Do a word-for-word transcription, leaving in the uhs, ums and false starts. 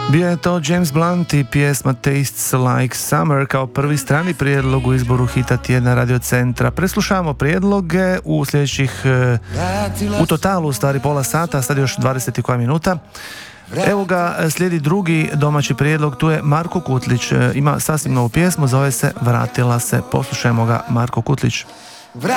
Bio je to James Blunt i pjesma Tastes Like Summer kao prvi strani prijedlog u izboru hita tjedna Radio Centra. Preslušavamo prijedloge u sljedećih, u totalu u stvari pola sata, sad još dvadeset koja minuta. Evo ga, slijedi drugi domaći prijedlog, tu je Marko Kutlić, ima sasvim novu pjesmu, zove se Vratila se. Poslušajmo ga, Marko Kutlić.